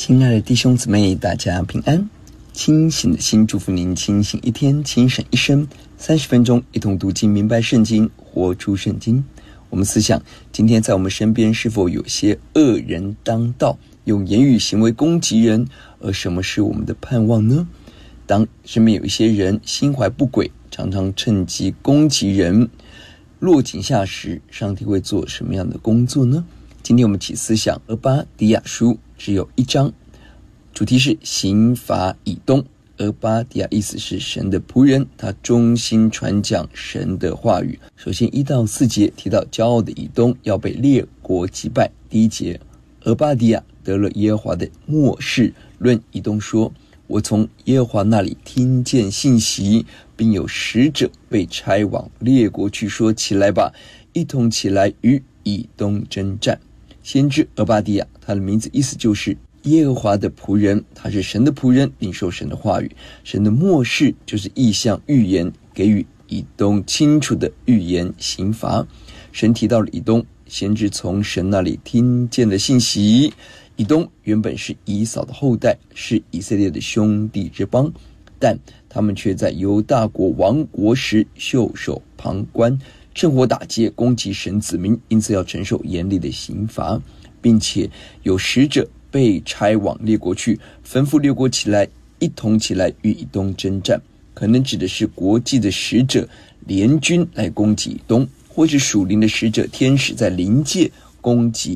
亲爱的弟兄姊妹，大家平安。清醒的心祝福您清醒一天，清醒一生。30分钟一同读经，明白圣经，活出圣经。我们思想，今天在我们身边是否有些恶人当道，用言语行为攻击人，而什么是我们的盼望呢？当身边有一些人心怀不轨，常常趁机攻击人，落井下石，上帝会做什么样的工作呢？今天我们起思想俄巴底亚书只有1章，主题是刑罚以东。俄巴底亚意思是神的仆人，他忠心传讲神的话语。首先1到4节提到骄傲的以东要被列国击败。第1节，俄巴底亚得了耶和华的默示，论以东说，我从耶和华那里听见信息，并有使者被差往列国去，说，起来吧，一同起来与以东征战。先知俄巴底亚，他的名字意思就是耶和华的仆人，他是神的仆人，领受神的话语。神的默示就是异象预言，给予以东清楚的预言刑罚。神提到了以东，先知从神那里听见了信息。以东原本是以扫的后代，是以色列的兄弟之邦，但他们却在犹大国亡国时袖手旁观，趁火打劫，攻击神子民，因此要承受严厉的刑罚，并且有使者被差往列国去，吩咐列国起来，一同起来与以东征战。可能指的是国际的使者联军来攻击以东，或是属灵的使者天使在灵界攻击